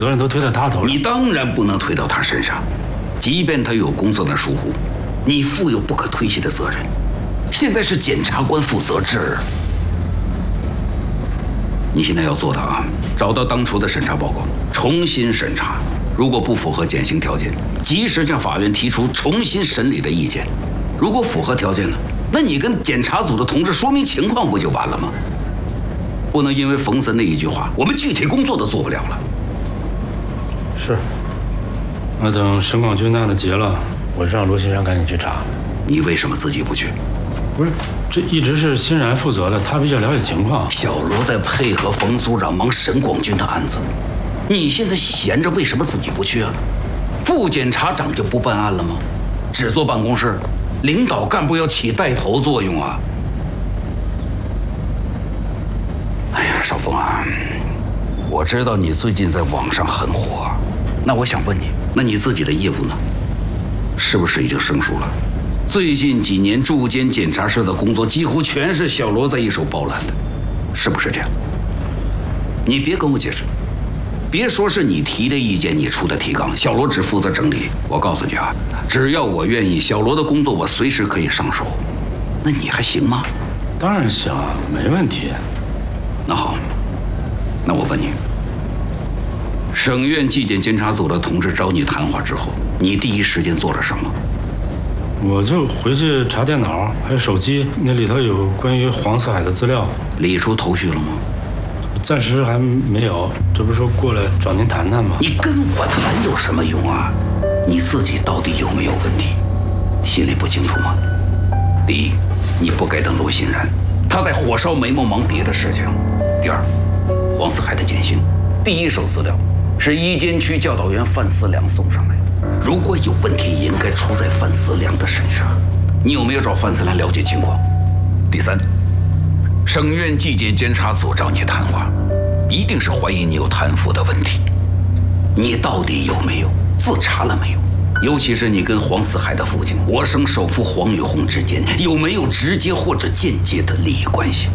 责任都推在他头上。 你当然不能推到他身上，即便他有公司的疏忽，你负有不可推卸的责任。现在是检察官负责制，你现在要做的啊，找到当初的审查报告，重新审查。如果不符合减刑条件，及时向法院提出重新审理的意见。如果符合条件呢，那你跟检察组的同志说明情况不就完了吗？不能因为冯森那一句话，我们具体工作都做不了了。 是。那等沈广军案子结了，我让罗欣然赶紧去查。 你为什么自己不去？ 不是，这一直是欣然负责的，他比较了解情况。 小罗在配合冯组长忙沈广军的案子，你现在闲着，为什么自己不去啊？副检察长就不办案了吗？只坐办公室，领导干部要起带头作用啊！哎呀，少峰啊，我知道你最近在网上很火，那我想问你，那你自己的业务呢？是不是已经生疏了？最近几年驻监检察室的工作几乎全是小罗在一手包揽的，是不是这样？你别跟我解释，别说是你提的意见，你出的提纲，小罗只负责整理。我告诉你啊，只要我愿意，小罗的工作我随时可以上手。那你还行吗？ 当然行，没问题。 那好，那我问你，省院纪检监察组的同志找你谈话之后，你第一时间做了什么？ 我就回去查电脑，还有手机，那里头有关于黄四海的资料。 理出头绪了吗？ 暂时还没有，这不是说过来找您谈谈吗？ 你跟我谈有什么用啊？你自己到底有没有问题？心里不清楚吗？第一，你不该等罗欣然，他在火烧眉毛忙别的事情。第二，黄四海的减刑，第一手资料是一监区教导员范思良送上来的。如果有问题，应该出在范思良的身上。你有没有找范思良了解情况？第三，省院纪检监察组找你谈话，一定是怀疑你有贪腐的问题。你到底有没有自查了没有？尤其是你跟黄四海的父亲我省首富黄宇红之间有没有直接或者间接的利益关系？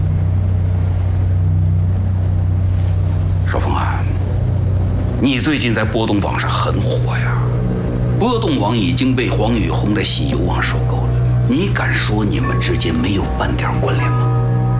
少峰啊，你最近在波动网上很火呀。波动网已经被黄宇红的西游网收购了，你敢说你们之间没有半点关联吗？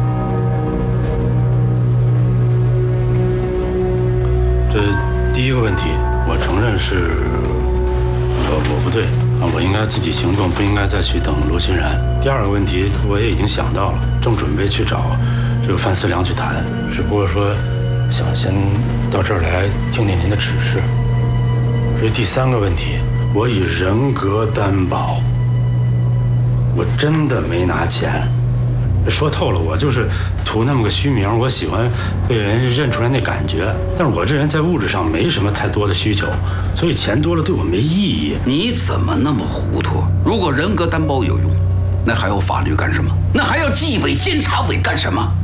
这第一个问题，我承认是我不对啊，我应该自己行动，不应该再去等罗欣然。第二个问题，我也已经想到了，正准备去找这个范思良去谈，只不过说想先到这儿来听听您的指示。至于第三个问题，我以人格担保，我真的没拿钱。说透了，我就是图那么个虚名，我喜欢被人认出来那感觉。但是我这人在物质上没什么太多的需求，所以钱多了对我没意义。 你怎么那么糊涂？如果人格担保有用，那还要法律干什么？那还要纪委监察委干什么？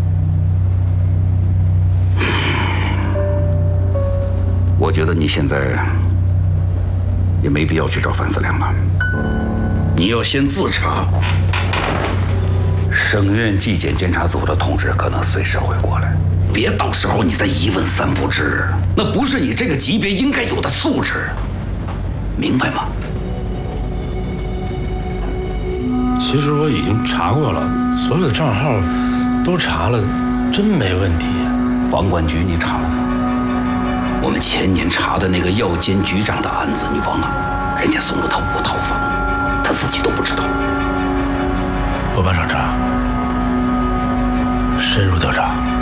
我觉得你现在也没必要去找范思良了，你要先自查。省院纪检监察组的同志可能随时会过来，别到时候你再一问三不知，那不是你这个级别应该有的素质，明白吗？ 其实我已经查过了，所有的账号都查了，真没问题。 房管局你查了吗？我们前年查的那个药监局长的案子，你忘了？人家送了他5套房子，他自己都不知道。 我马上查，深入调查。